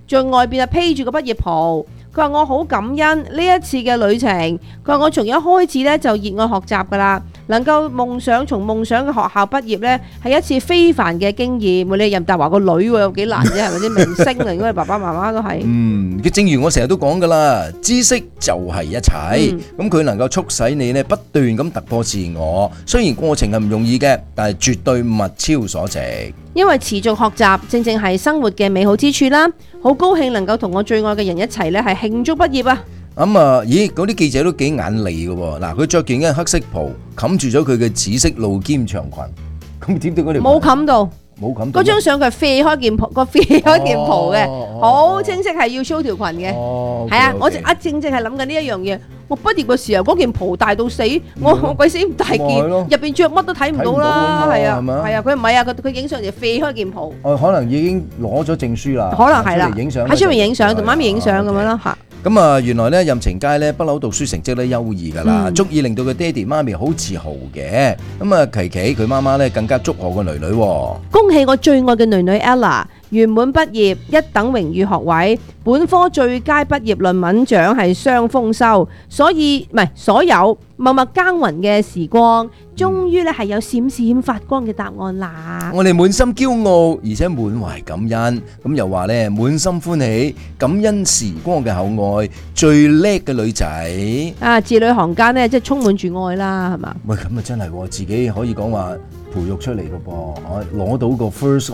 在外邊披住個畢業袍。佢話我好感恩呢一次嘅旅程。佢話我從一開始咧就熱愛學習㗎啦，能夠從夢想嘅學校畢業咧係一次非凡嘅經驗。你任達華個女喎有幾難啫，係咪先？明星嚟，應該爸爸媽媽都係。 佢正如我成日都講㗎啦，知識就係一切。咁佢能夠促使你咧不斷咁突破自我，雖然過程係唔容易嘅，但係絕對物超所值。 因為持續學習正正係生活嘅美好之處啦，好高興能夠同我最愛嘅人一齊咧係慶祝畢業啊！ 咦，嗰啲記者都幾眼利嘅喎。嗱，佢着件黑色袍，冚住咗佢嘅紫色露肩長裙，咁點解嗰條冇冚到？ 冇冚到。 嗰張相佢係飛開件袍，嘅，好清晰係要 show 條裙嘅。係啊，我正係諗緊呢一樣嘢。我畢業嘅時候嗰件袍大到死，我鬼死唔大件，入邊着乜都睇唔到啦。係啊，佢唔係啊，佢影相就飛開件袍。 可能已經攞咗證書啦。 可能係啦，喺出面影相，同媽咪影相咁樣啦嚇。 咁原來咧任晴佳咧不嬲讀書成績咧優異㗎啦，足以令到佢爹哋媽咪好自豪嘅。琪琪佢媽媽咧更加祝賀個女女。 恭喜我最愛嘅女女 Ella 圓滿畢業，一等榮譽學位，本科最佳畢業論文獎係雙豐收，所有默默耕耘嘅時光，終於咧係有閃閃發光嘅答案啦！ 我哋滿心驕傲，而且滿懷感恩，咁又話咧滿心歡喜，感恩時光嘅厚愛，最叻嘅女仔啊！字裏行間咧，即係充滿住愛啦，係嘛？ 喂，咁啊真係自己可以講話培育出嚟嘅噃，攞到個 first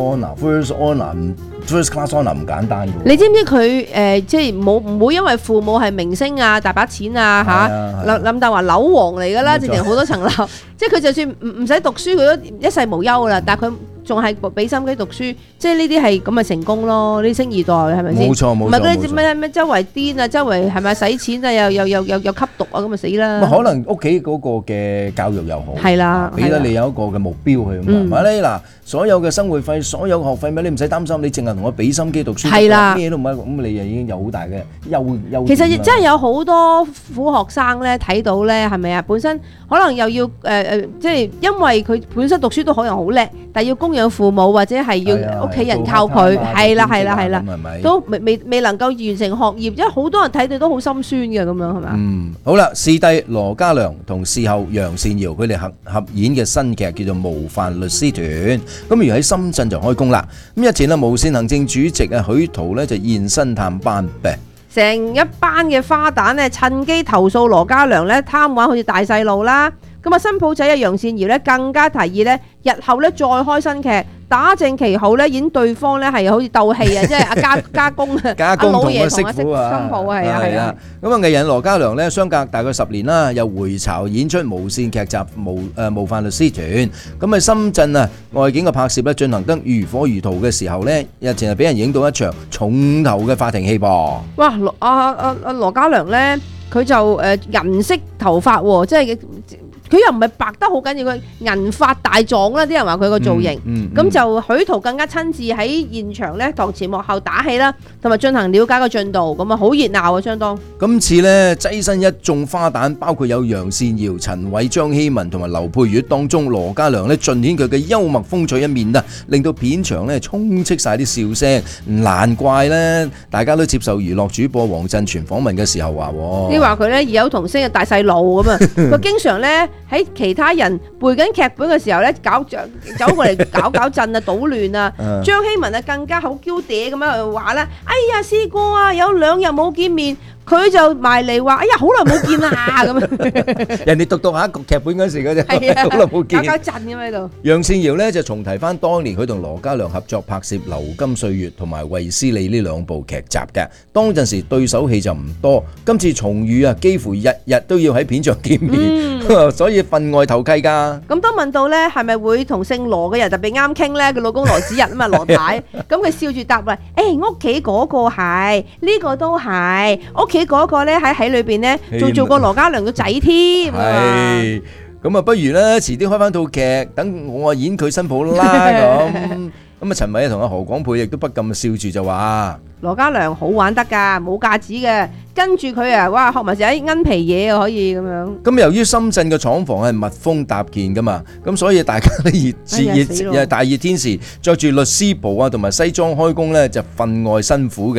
class honour 唔簡單嘅。 你知唔知佢即係唔會因為父母係明星啊、大把錢啊嚇，林達華樓王嚟㗎啦，直情好多層樓，即係佢就算唔使讀書，佢都一世無憂㗎啦。但係佢仲係俾心機讀書，即係呢啲係咁嘅成功咯。呢星二代係咪先？ 冇錯， 唔係嗰啲咩周圍癲啊，周圍係咪使錢啊，又吸毒啊，咁咪死啦！ 可能屋企嗰個嘅教育又好， 係啦， 俾得你有一個嘅目標去咁啊！你嗱，所有嘅生活費、所有學費咩，你唔使擔心，你淨係同我俾心機讀書，係啦，咩都唔係，咁你就已經有好大嘅優。 其實真係有好多苦學生咧睇到咧，係咪啊？本身可能又要即係因為佢本身讀書都可能好叻，但係要供養父母或者係要屋企人靠佢，係啦，都未能夠完成學業，因為好多人睇到都好心酸嘅咁樣，係咪？ 好啦，視帝羅嘉良同視后楊善瑤佢哋合演嘅新劇叫做《模範律師團》，咁而喺深圳就開工啦。咁日前啦，無線行政主席許濤咧就現身探班嘅。 成一班嘅花旦咧，趁機投訴羅嘉良咧貪玩好似大細路啦。咁啊，新抱仔楊善瑤咧更加提議咧，日後咧再開新劇，打正旗號咧演對方咧係好似鬥氣啊，即係阿家公啊，阿老爺同阿新抱啊，係啊。 咁藝人羅嘉良咧相隔大概10年啦，又回巢演出無線劇集模範律師團。咁喺深圳啊外景嘅拍攝咧進行得如火如荼嘅時候咧，日前係俾人影到一場重頭嘅法庭戲噃。哇！ 羅嘉良咧，佢就銀色頭髮喎，即係。佢又唔係白得好緊要，佢銀髮大狀啦，啲人話佢個造型，咁就許濤更加親自喺現場咧台前幕後打氣啦，同埋進行了解個進度，咁啊好熱鬧啊，相當。 今次咧躋身一眾花旦，包括有楊善瑤、陳偉、張希文同埋劉佩玥，當中羅嘉良咧盡顯佢嘅幽默風趣一面啊，令到片場咧充斥晒啲笑聲，難怪咧大家都接受娛樂主播黃振全訪問嘅時候話， 你話佢咧異口同聲嘅大細路咁啊，佢經常咧。喺其他人背緊劇本嘅時候咧，走過嚟搞震啊，搗亂啊。張希文啊，更加好嬌嗲咁樣話啦，哎呀，試過啊，有2日冇見面。佢就埋嚟話：哎呀，好耐冇見啦咁樣。人哋讀下劇本嗰時嗰啫，好耐冇見。搞震咁喺度。楊善瑤咧就重提翻當年佢同羅嘉良合作拍攝《流金歲月》同埋《衛斯理》呢2部劇集嘅。當陣時對手戲就唔多，今次重遇啊，幾乎日日都要喺片場見面，所以分外投契㗎。咁當問到咧係咪會同姓羅嘅人特別啱傾咧？佢老公羅子溢啊嘛，羅太。咁佢笑住答話：屋企嗰個係，呢個都係，屋企。嗰個咧喺裏邊咧，仲做過羅嘉良嘅仔添。係咁啊，不如咧遲啲開翻套劇，等我演佢新抱啦咁。咁啊，陳偉同阿何廣沛亦都不禁笑住就話：羅嘉良好玩得㗎，冇架子嘅。跟住佢啊，哇，學埋成啲奀皮嘢啊，可以咁樣。咁由於深圳嘅廠房係密封搭建㗎嘛，咁所以大家都大熱天時，着住律師袍啊同埋西裝開工咧，就分外辛苦嘅。